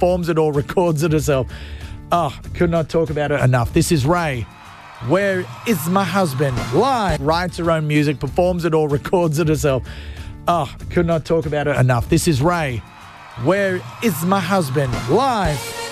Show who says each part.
Speaker 1: performs it or records it herself. Oh, could not talk about it enough. This is Ray. Where is my husband? Live. Writes her own music, performs it or records it herself. Oh, could not talk about it enough. This is Ray. Where is my husband? Live.